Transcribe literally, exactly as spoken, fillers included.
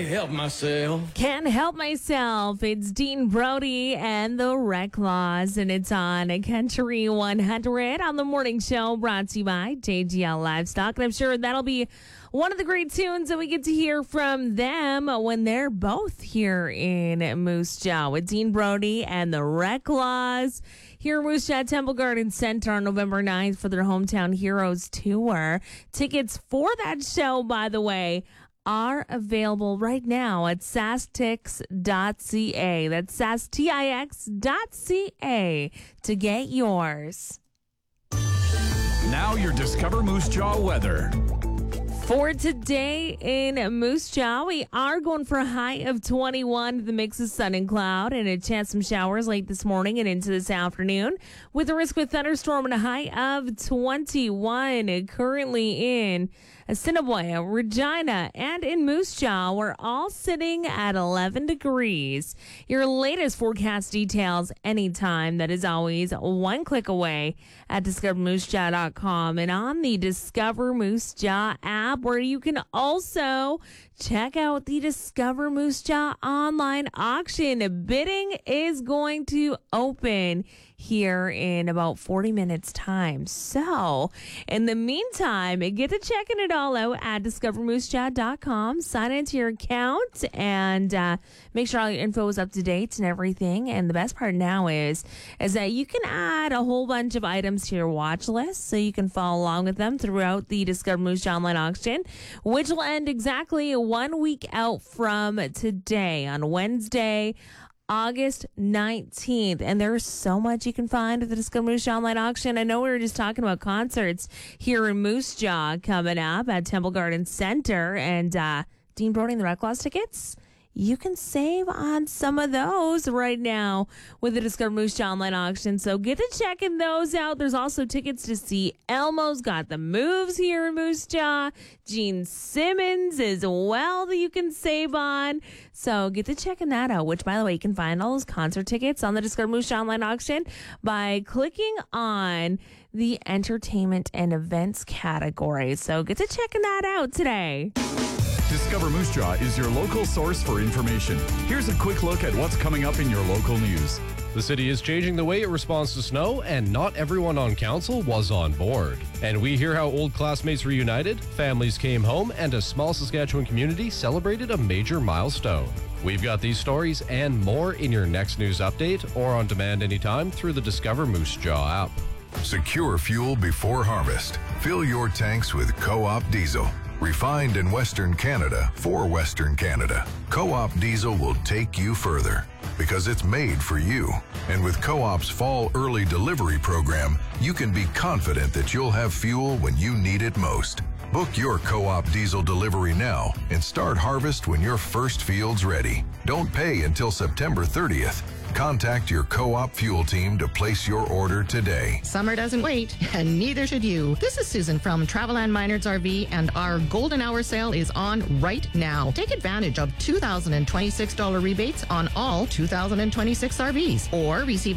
Help myself. Can't help myself. It's Dean Brody and the Reclaws, and it's on Country one hundred on the morning show, brought to you by J G L Livestock. And I'm sure that'll be one of the great tunes that we get to hear from them when they're both here in Moose Jaw with Dean Brody and the Reclaws here in Moose Jaw Temple Garden Center on November ninth for their Hometown Heroes tour. Tickets for that show, by the way, are available right now at sastix dot c a. That's sastix dot c a to get yours. Now your Discover Moose Jaw weather. For today in Moose Jaw, we are going for a high of twenty-one, the mix of sun and cloud, and a chance some showers late this morning and into this afternoon, with a risk of thunderstorm and a high of twenty-one. Currently in Assiniboia, Regina, and in Moose Jaw, we're all sitting at eleven degrees. Your latest forecast details anytime. That is always one click away at discover moose jaw dot com and on the Discover Moose Jaw app, where you can also check out the Discover Moose Jaw online auction. Bidding is going to open here in about forty minutes time. So in the meantime, get to checking it all out at discover moose jaw dot com. Sign into your account and uh, make sure all your info is up to date and everything. And the best part now is, is that you can add a whole bunch of items to your watch list so you can follow along with them throughout the Discover Moose Jaw online auction, which will end exactly one week out from today on Wednesday, August nineteenth. And there's so much you can find at the Discover Moose Jaw online auction. I know we were just talking about concerts here in Moose Jaw coming up at Temple Garden Center, and uh, Dean Brody and the Reclaws tickets, you can save on some of those right now with the Discover Moose Jaw online auction. So get to checking those out. There's also tickets to see Elmo's Got the Moves here in Moose Jaw. Gene Simmons as well that you can save on. So get to checking that out, which, by the way, you can find all those concert tickets on the Discover Moose Jaw online auction by clicking on the entertainment and events category. So get to checking that out today. Discover Moose Jaw is your local source for information. Here's a quick look at what's coming up in your local news. The city is changing the way it responds to snow, and not everyone on council was on board. And we hear how old classmates reunited, families came home, and a small Saskatchewan community celebrated a major milestone. We've got these stories and more in your next news update or on demand anytime through the Discover Moose Jaw app. Secure fuel before harvest. Fill your tanks with Co-op Diesel. Refined in Western Canada for Western Canada. Co-op Diesel will take you further because it's made for you. And with Co-op's fall early delivery program, you can be confident that you'll have fuel when you need it most. Book your Co-op Diesel delivery now and start harvest when your first field's ready. Don't pay until September thirtieth. Contact your Co-op fuel team to place your order today. Summer doesn't wait, and neither should you. This is Susan from Travel and Minards R V, and our golden hour sale is on right now. Take advantage of two thousand twenty-six dollars rebates on all two thousand twenty-six R Vs, or receive